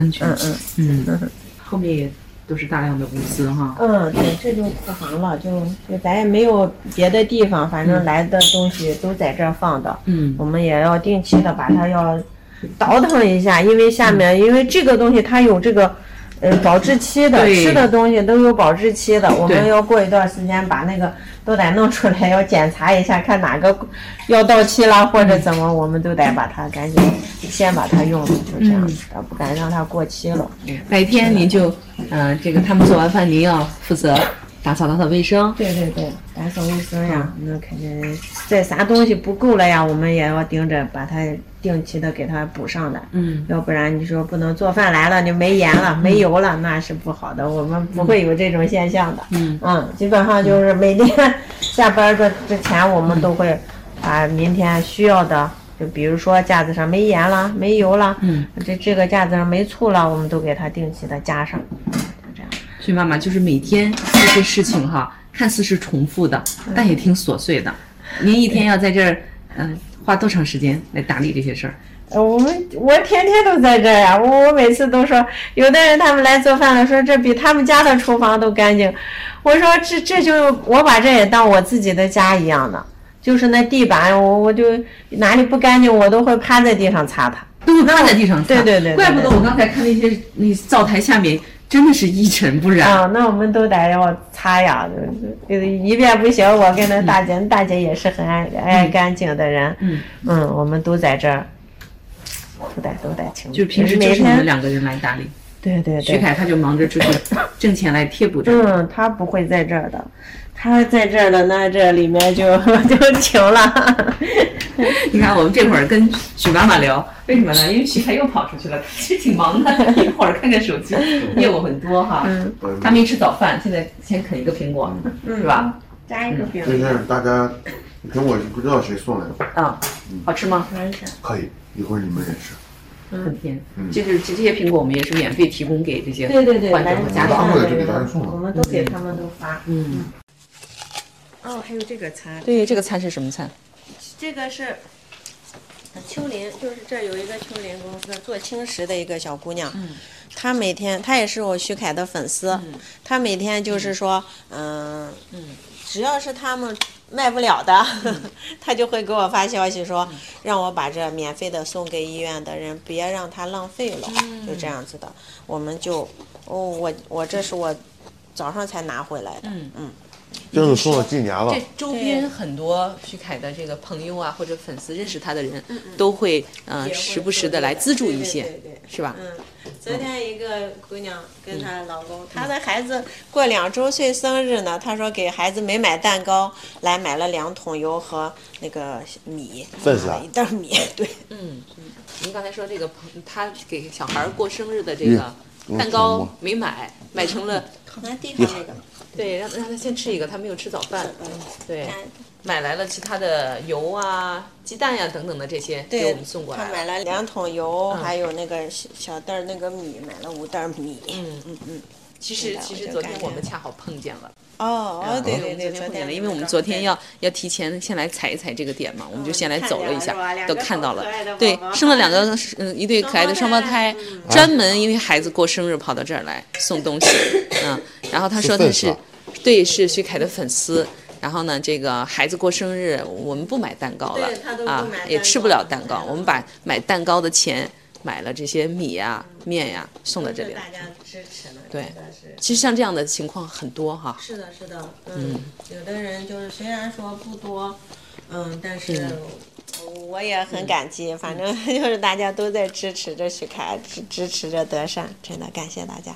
安全。后面也都是大量的物资哈。 对，这就库房了，就咱也没有别的地方，反正来的东西都在这儿放的。我们也要定期的把它要倒腾一下，因为下面因为这个东西它有这个保质期的，吃的东西都有保质期的，我们要过一段时间把那个都得弄出来，要检查一下，看哪个要到期了或者怎么，我们都得把它赶紧先把它用了，就这样子的，不敢让它过期了。 白天您就这个他们做完饭，您要负责打扫卫生。 对，打扫卫生呀，那肯定这啥东西不够了呀，我们也要盯着把它定期的给它补上来。要不然你说不能做饭来了，你没盐了、没油了，那是不好的。我们不会有这种现象的。基本上就是每天下班之前，我们都会把明天需要的，就比如说架子上没盐了、没油了，这个架子上没醋了，我们都给它定期的加上。 所以妈妈就是每天这些事情哈，看似是重复的，但也挺琐碎的。您一天要在这儿花多长时间来打理这些事儿？ 我天天都在这儿呀，我每次都说，有的人他们来做饭了，说这比他们家的厨房都干净。我说这就我把这也当我自己的家一样的，就是那地板我就哪里不干净，我都会趴在地上擦它。 都会趴在地上擦。 对， 怪不得我刚才看那灶台下面真的是一尘不染。 那我们都得要擦呀，一遍不行。我跟那大姐也是很爱干净的人。我们都在这儿，都得清。 就平时就是你们两个人来打理。 对。 徐凯他就忙着就是挣钱来贴补着。 他不会在这儿的，他在这儿的那这里面就穷了。 你看我们这会儿跟许妈妈聊，为什么呢？因为许凯又跑出去了，其实挺忙的，一会儿看看手机，业务很多哈。他没吃早饭，现在先啃一个苹果，是吧？ 加一个苹果。 这是大家苹果不知道谁送来的。 好吃吗？ 可以，一会儿你们也吃。 很甜。就是这些苹果我们也是免费提供给这些对患者和家长属。 我们都给他们都发。还有这个餐。 对，这个餐是什么餐？ 这个是秋林，就是这有一个秋林公司做轻食的一个小姑娘，她每天她也是我徐凯的粉丝，她每天就是说，只要是他们卖不了的，她就会给我发消息说，让我把这免费的送给医院的人，别让他浪费了，就这样子的。我们就，我这是我早上才拿回来的， 这是送了几年了。 这周边很多徐凯的这个朋友啊，或者粉丝认识他的人，都会时不时的来资助一些，是吧？ 昨天一个姑娘跟她老公，她的孩子过2周岁生日呢，她说给孩子没买蛋糕，来买了2桶油和那个米， 份子 1袋米，对。 您刚才说这个他给小孩过生日的这个蛋糕没买成了靠南地上那个。 对，让他先吃一个，他没有吃早饭。对，买来了其他的油啊、鸡蛋呀等等的这些给我们送过来。 他买了2桶油，还有那个小袋那个米，买了5袋米。 其实昨天我们恰好碰见了。 对， 昨天碰见了，因为我们昨天要提前先来踩一踩这个点嘛，我们就先来走了一下，都看到了。对，生了2个一对可爱的双胞胎，专门因为孩子过生日跑到这儿来送东西。然后他说他是徐凯的粉丝。然后呢，这个孩子过生日，我们不买蛋糕了也吃不了蛋糕，我们把买蛋糕的钱买了这些米呀、面呀送到这里了。 大家支持了。 对，其实像这样的情况很多哈。 是的，有的人就是虽然说不多，但是我也很感激，反正就是大家都在支持着徐凯，支持着德善，真的感谢大家。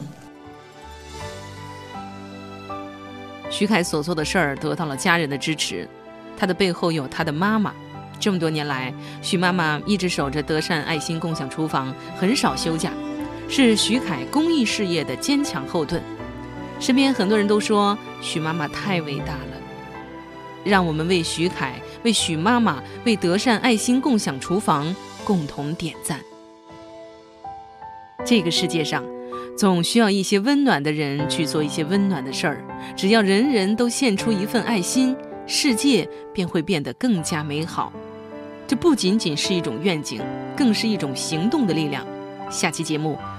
徐凯所做的事儿得到了家人的支持，他的背后有他的妈妈。这么多年来，徐妈妈一直守着德善爱心共享厨房，很少休假，是徐凯公益事业的坚强后盾。身边很多人都说徐妈妈太伟大了，让我们为徐凯、为许妈妈、为德善爱心共享厨房共同点赞。这个世界上总需要一些温暖的人去做一些温暖的事儿，只要人人都献出一份爱心，世界便会变得更加美好。这不仅仅是一种愿景，更是一种行动的力量。下期节目